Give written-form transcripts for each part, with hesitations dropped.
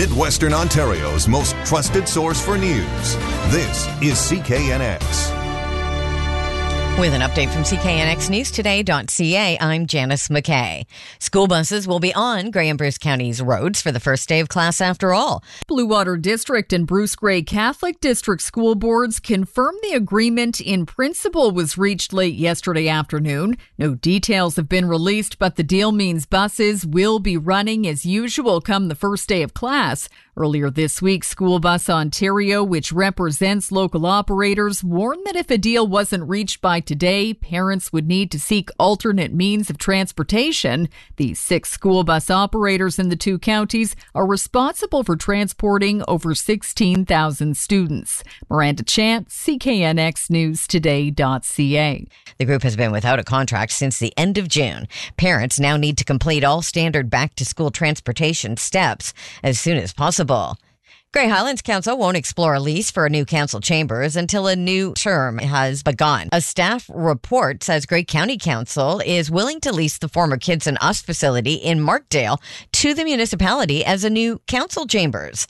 Midwestern Ontario's most trusted source for news. This is CKNX. With an update from CKNXNewsToday.ca, I'm Janice McKay. School buses will be on Grey and Bruce County's roads for the first day of class after all. Blue Water District and Bruce Grey Catholic District school boards confirmed the agreement in principle was reached late yesterday afternoon. No details have been released, but the deal means buses will be running as usual come the first day of class. Earlier this week, School Bus Ontario, which represents local operators, warned that if a deal wasn't reached by today, parents would need to seek alternate means of transportation. The 6 school bus operators in the 2 counties are responsible for transporting over 16,000 students. Miranda Chant, CKNX News Today.ca. The group has been without a contract since the end of June. Parents now need to complete all standard back-to-school transportation steps as soon as possible. Grey Highlands Council won't explore a lease for a new council chambers until a new term has begun. A staff report says Grey County Council is willing to lease the former Kids and Us facility in Markdale to the municipality as a new council chambers.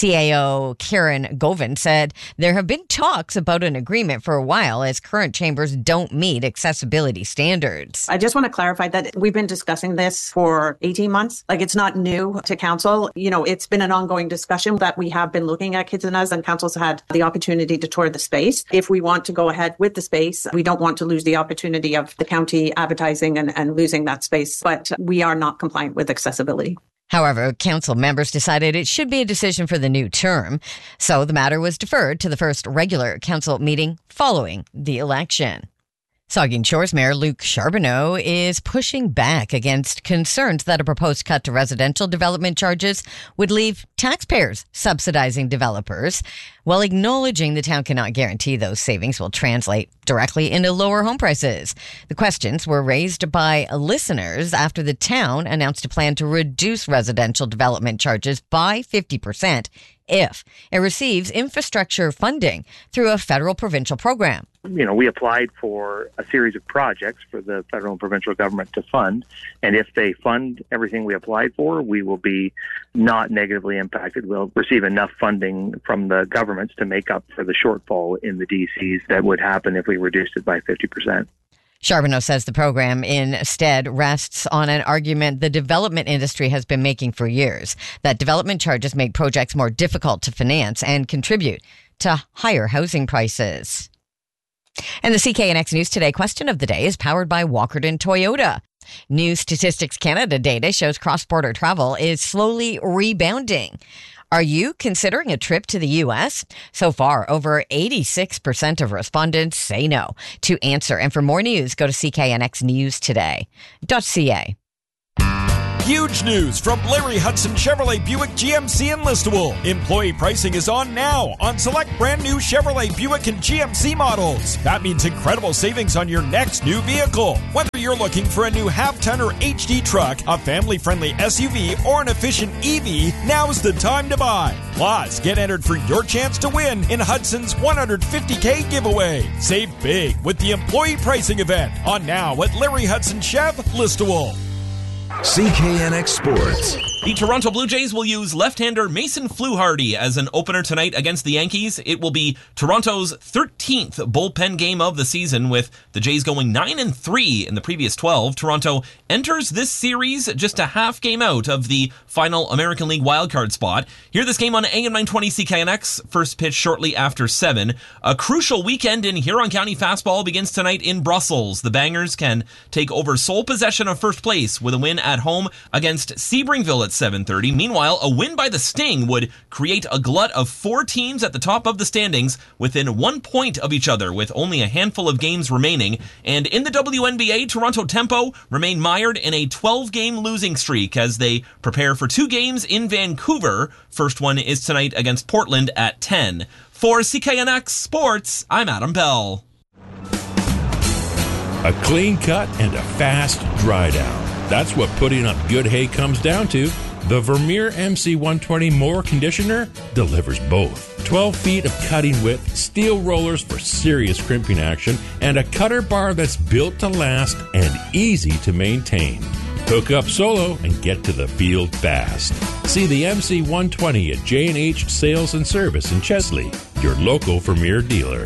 CAO Karen Govan said there have been talks about an agreement for a while as current chambers don't meet accessibility standards. I just want to clarify that we've been discussing this for 18 months. Like, it's not new to council. You know, it's been an ongoing discussion that we have been looking at Kids and Us, and council's had the opportunity to tour the space. If we want to go ahead with the space, we don't want to lose the opportunity of the county advertising and losing that space, but we are not compliant with accessibility. However, council members decided it should be a decision for the new term, so the matter was deferred to the first regular council meeting following the election. Saugeen Shores Mayor Luc Charbonneau is pushing back against concerns that a proposed cut to residential development charges would leave taxpayers subsidizing developers, while acknowledging the town cannot guarantee those savings will translate directly into lower home prices. The questions were raised by listeners after the town announced a plan to reduce residential development charges by 50% if it receives infrastructure funding through a federal provincial program. You know, we applied for a series of projects for the federal and provincial government to fund. And if they fund everything we applied for, we will be not negatively impacted. We'll receive enough funding from the governments to make up for the shortfall in the DCs that would happen if we reduced it by 50%. Charbonneau says the program instead rests on an argument the development industry has been making for years, that development charges make projects more difficult to finance and contribute to higher housing prices. And the CKNX News Today question of the day is powered by Walkerton Toyota. New Statistics Canada data shows cross-border travel is slowly rebounding. Are you considering a trip to the U.S.? So far, over 86% of respondents say no. To answer and for more news, go to CKNXNewsToday.ca. Huge news from Larry Hudson Chevrolet Buick GMC in Listowel. Employee pricing is on now on select brand new Chevrolet Buick and GMC models. That means incredible savings on your next new vehicle. Whether you're looking for a new half-ton or HD truck, a family-friendly SUV, or an efficient EV, now's the time to buy. Plus, get entered for your chance to win in Hudson's $150K giveaway. Save big with the employee pricing event on now at Larry Hudson Chev, Listowel. CKNX Sports. The Toronto Blue Jays will use left-hander Mason Fluharty as an opener tonight against the Yankees. It will be Toronto's 13th bullpen game of the season, with the Jays going 9-3 in the previous 12. Toronto enters this series just a half game out of the final American League wildcard spot. Hear this game on AM 920 CKNX. First pitch shortly after 7. A crucial weekend in Huron County fastball begins tonight in Brussels. The Bangers can take over sole possession of first place with a win at home against Sebringville at 7:30. Meanwhile, a win by the Sting would create a glut of 4 teams at the top of the standings within 1 point of each other, with only a handful of games remaining. And in the WNBA, Toronto Tempo remain mired in a 12-game losing streak as they prepare for 2 games in Vancouver. First one is tonight against Portland at 10. For CKNX Sports, I'm Adam Bell. A clean cut and a fast dry down. That's what putting up good hay comes down to. The Vermeer MC120 Mower Conditioner delivers both. 12 feet of cutting width, steel rollers for serious crimping action, and a cutter bar that's built to last and easy to maintain. Hook up solo and get to the field fast. See the MC120 at J&H Sales and Service in Chesley, your local Vermeer dealer.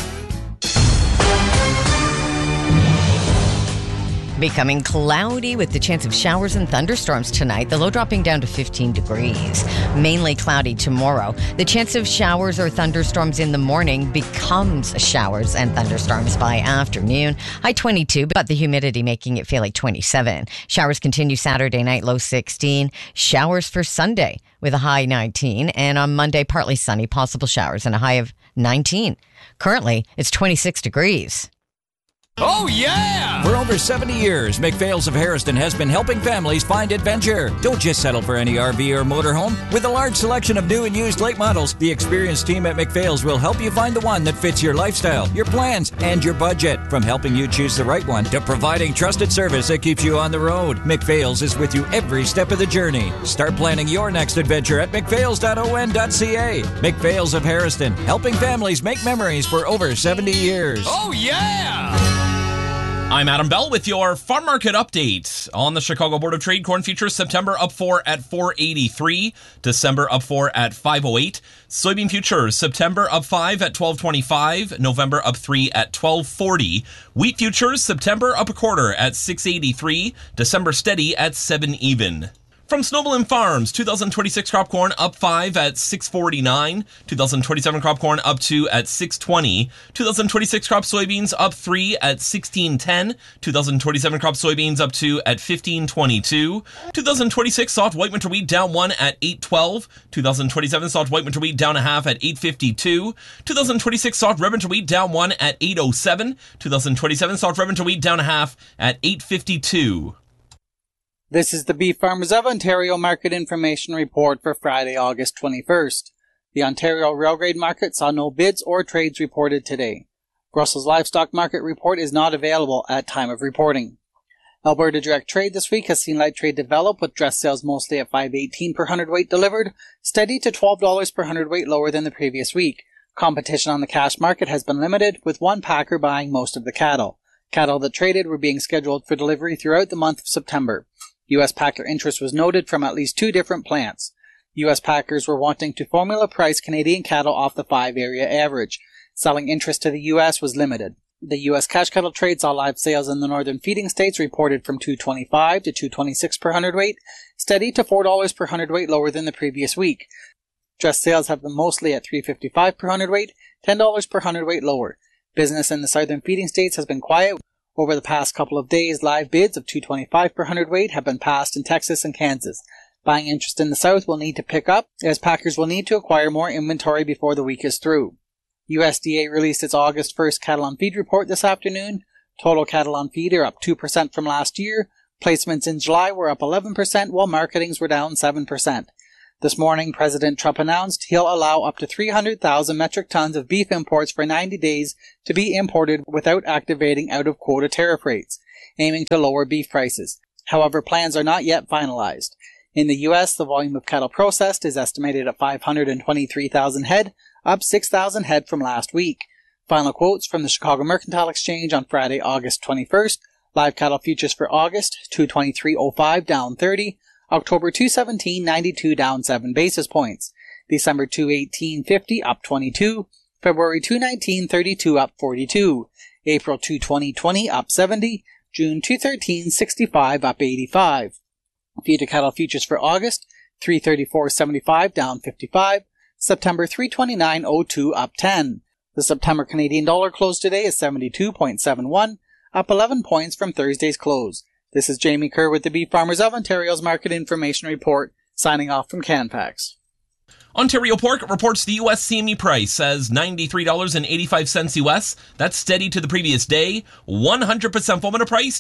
Becoming cloudy with the chance of showers and thunderstorms tonight. The low dropping down to 15 degrees. Mainly cloudy tomorrow. The chance of showers or thunderstorms in the morning becomes showers and thunderstorms by afternoon. High 22, but the humidity making it feel like 27. Showers continue Saturday night, low 16. Showers for Sunday with a high 19. And on Monday, partly sunny, possible showers and a high of 19. Currently, it's 26 degrees. Oh, yeah! For over 70 years, McPhail's of Harrison has been helping families find adventure. Don't just settle for any RV or motorhome. With a large selection of new and used late models, the experienced team at McPhail's will help you find the one that fits your lifestyle, your plans, and your budget. From helping you choose the right one to providing trusted service that keeps you on the road, McPhail's is with you every step of the journey. Start planning your next adventure at mcphails.on.ca. McPhail's of Harrison, helping families make memories for over 70 years. Oh, yeah! I'm Adam Bell with your farm market update. On the Chicago Board of Trade, corn futures September up 4 at 483, December up 4 at 508. Soybean futures September up 5 at 1225, November up 3 at 1240. Wheat futures September up a quarter at 683, December steady at 7 even. From Snowball Farms, 2026 crop corn up 5 at 649, 2027 crop corn up 2 at 620, 2026 crop soybeans up 3 at 1610, 2027 crop soybeans up 2 at 1522, 2026 soft white winter wheat down 1 at 812, 2027 soft white winter wheat down a half at 852, 2026 soft red winter wheat down 1 at 807, 2027 soft red winter wheat down a half at 852. This is the Beef Farmers of Ontario Market Information Report for Friday, August 21st. The Ontario Railgrade Market saw no bids or trades reported today. Brussels Livestock Market Report is not available at time of reporting. Alberta Direct Trade this week has seen light trade develop, with dress sales mostly at $5.18 per hundredweight delivered, steady to $12 per hundredweight lower than the previous week. Competition on the cash market has been limited, with one packer buying most of the cattle. Cattle that traded were being scheduled for delivery throughout the month of September. U.S. packer interest was noted from at least 2 different plants. U.S. packers were wanting to formula price Canadian cattle off the 5-area average. Selling interest to the U.S. was limited. The U.S. cash cattle trade saw live sales in the northern feeding states reported from $2.25 to $2.26 per hundredweight, steady to $4 per hundredweight lower than the previous week. Dress sales have been mostly at $3.55 per hundredweight, $10 per hundredweight lower. Business in the southern feeding states has been quiet. Over the past couple of days, live bids of $2.25 per hundredweight have been passed in Texas and Kansas. Buying interest in the South will need to pick up, as packers will need to acquire more inventory before the week is through. USDA released its August 1st cattle on feed report this afternoon. Total cattle on feed are up 2% from last year. Placements in July were up 11%, while marketings were down 7%. This morning, President Trump announced he'll allow up to 300,000 metric tons of beef imports for 90 days to be imported without activating out-of-quota tariff rates, aiming to lower beef prices. However, plans are not yet finalized. In the U.S., the volume of cattle processed is estimated at 523,000 head, up 6,000 head from last week. Final quotes from the Chicago Mercantile Exchange on Friday, August 21st. Live cattle futures for August, 223.05 down 30. October 217.92 down 7 basis points. December 218.50 up 22. February 219.32 up 42. April 220.20 up 70. June 213.65 up 85. Feeder cattle futures for August, 334.75 down 55. September 329.02 up 10. The September Canadian dollar close today is 72.71, up 11 points from Thursday's close. This is Jamie Kerr with the Beef Farmers of Ontario's Market Information Report, signing off from Canfax. Ontario Pork reports the U.S. CME price as $93.85 U.S. That's steady to the previous day. 100% formula price,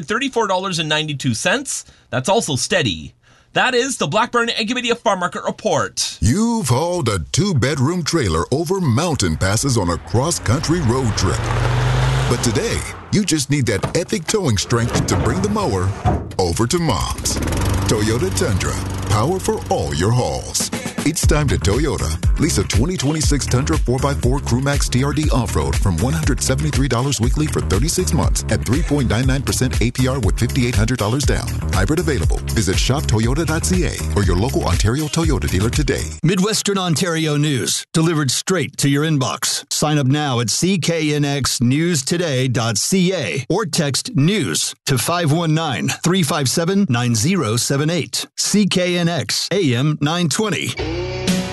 $234.92. That's also steady. That is the Blackburn Egg Media Farm Market Report. You've hauled a 2-bedroom trailer over mountain passes on a cross-country road trip. But today, you just need that epic towing strength to bring the mower over to Mom's. Toyota Tundra, power for all your hauls. It's time to Toyota. Lease a 2026 Tundra 4x4 Crewmax TRD Off-Road from $173 weekly for 36 months at 3.99% APR with $5,800 down. Hybrid available. Visit shoptoyota.ca or your local Ontario Toyota dealer today. Midwestern Ontario news, delivered straight to your inbox. Sign up now at cknxnewstoday.ca or text NEWS to 519-357-9078. CKNX AM 920.